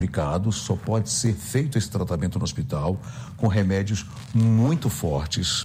Só pode ser feito esse tratamento no hospital com remédios muito fortes.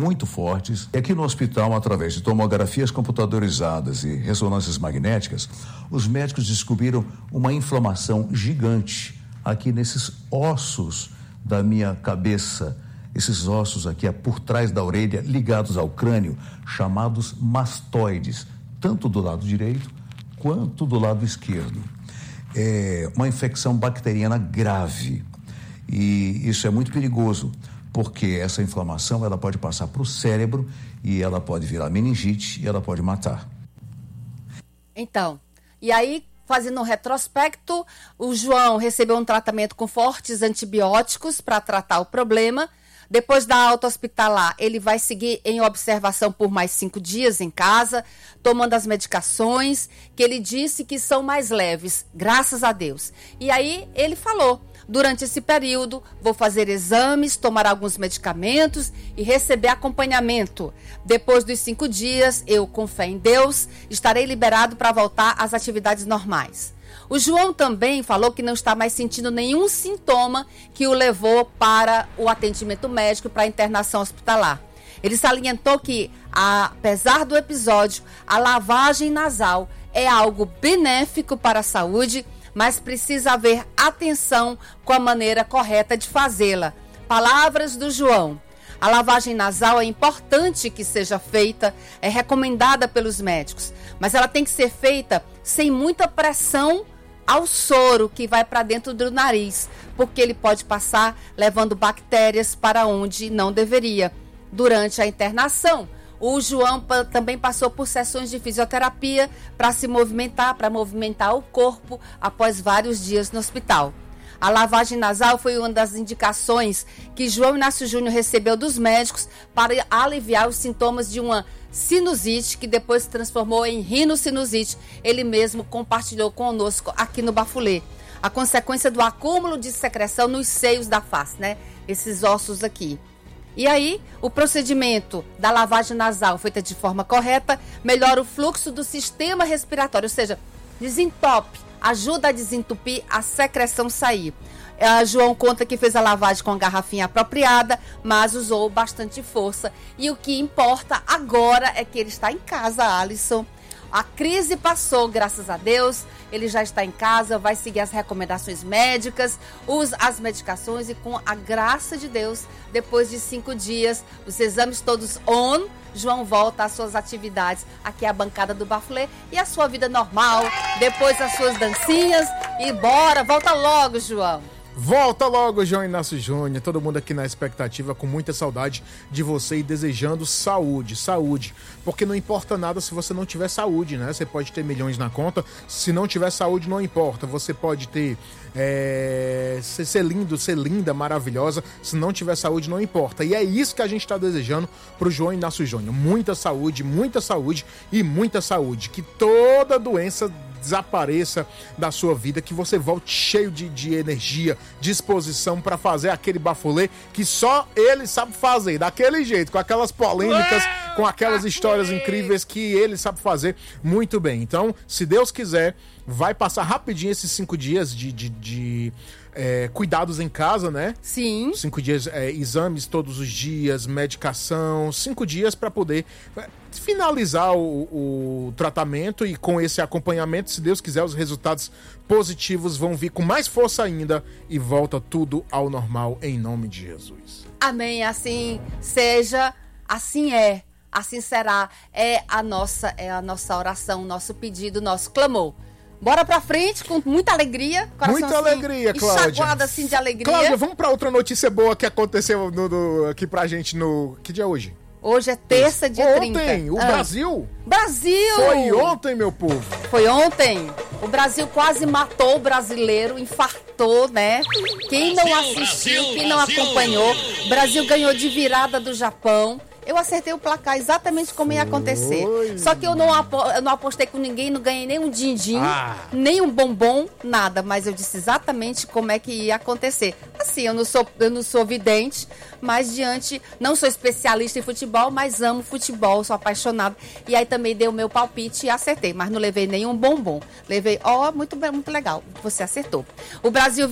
E aqui no hospital, através de tomografias computadorizadas e ressonâncias magnéticas, os médicos descobriram uma inflamação gigante aqui nesses ossos da minha cabeça. Esses ossos aqui por trás da orelha, ligados ao crânio, chamados mastoides, tanto do lado direito quanto do lado esquerdo. É uma infecção bacteriana grave e isso é muito perigoso, porque essa inflamação ela pode passar para o cérebro e ela pode virar meningite e ela pode matar. Então, e aí, fazendo um retrospecto, o João recebeu um tratamento com fortes antibióticos para tratar o problema. Depois da alta hospitalar, ele vai seguir em observação por mais 5 dias em casa, tomando as medicações que ele disse que são mais leves, graças a Deus. E aí ele falou, durante esse período, vou fazer exames, tomar alguns medicamentos e receber acompanhamento. Depois dos 5 dias, eu, com fé em Deus, estarei liberado para voltar às atividades normais. O João também falou que não está mais sentindo nenhum sintoma que o levou para o atendimento médico para a internação hospitalar. Ele salientou que, apesar do episódio, a lavagem nasal é algo benéfico para a saúde, mas precisa haver atenção com a maneira correta de fazê-la. Palavras do João. A lavagem nasal é importante que seja feita, é recomendada pelos médicos, mas ela tem que ser feita sem muita pressão ao soro que vai para dentro do nariz, porque ele pode passar levando bactérias para onde não deveria. Durante a internação, o João também passou por sessões de fisioterapia para se movimentar, para movimentar o corpo após vários dias no hospital. A lavagem nasal foi uma das indicações que João Inácio Júnior recebeu dos médicos para aliviar os sintomas de uma sinusite, que depois se transformou em rinocinusite. Ele mesmo compartilhou conosco aqui no Bafulê. A consequência do acúmulo de secreção nos seios da face, né? Esses ossos aqui. E aí, o procedimento da lavagem nasal feita de forma correta melhora o fluxo do sistema respiratório, ou seja, desentope, ajuda a desentupir, a secreção sair. João conta que fez a lavagem com a garrafinha apropriada, mas usou bastante força. E o que importa agora é que ele está em casa, Alisson. A crise passou, graças a Deus. Ele já está em casa, vai seguir as recomendações médicas, usa as medicações e, com a graça de Deus, depois de 5 dias, os exames todos on, João volta às suas atividades. Aqui é a bancada do Bafulê e a sua vida normal, depois as suas dancinhas e bora, volta logo, João. Volta logo, João Inácio Júnior. Todo mundo aqui na expectativa, com muita saudade de você e desejando saúde. Porque não importa nada se você não tiver saúde, né? Você pode ter milhões na conta, se não tiver saúde não importa. Você pode ter ser lindo, ser linda, maravilhosa, se não tiver saúde não importa. E é isso que a gente está desejando pro João Inácio Júnior. Muita saúde e muita saúde. Que toda doença desapareça da sua vida, que você volte cheio de energia, disposição para fazer aquele bafulê que só ele sabe fazer, daquele jeito, com aquelas polêmicas, com aquelas histórias incríveis que ele sabe fazer muito bem. Então, se Deus quiser, vai passar rapidinho esses 5 dias de cuidados em casa, né? Sim. 5 dias, exames todos os dias, medicação, 5 dias para poder finalizar o tratamento, e com esse acompanhamento, se Deus quiser, os resultados positivos vão vir com mais força ainda e volta tudo ao normal em nome de Jesus. Amém, assim seja, assim é, assim será, é a nossa oração, nosso pedido, nosso clamor. Bora pra frente com muita alegria. Muita assim, alegria, Cláudia. Enxaguada assim de alegria. Cláudia, vamos pra outra notícia boa que aconteceu aqui pra gente no... Que dia é hoje? Hoje é terça, dia 30. Ontem, o Brasil. Brasil! Foi ontem, meu povo. Foi ontem. O Brasil quase matou o brasileiro, infartou, né? Quem não assistiu, quem não acompanhou, o Brasil ganhou de virada do Japão. Eu acertei o placar exatamente como ia acontecer. Só que eu não apostei com ninguém, não ganhei nem um din-din, nem um bombom, nada. Mas eu disse exatamente como é que ia acontecer. Assim, eu não sou vidente, mas não sou especialista em futebol, mas amo futebol, sou apaixonado. E aí também dei o meu palpite e acertei, mas não levei nenhum bombom. Levei, muito legal, você acertou. O Brasil